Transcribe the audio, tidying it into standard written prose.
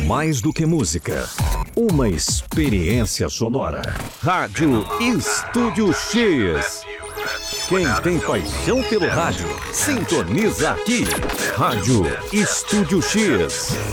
Mais do que música, uma experiência sonora. Rádio Estúdio X. Quem tem paixão pelo rádio, sintoniza aqui. Rádio Estúdio X.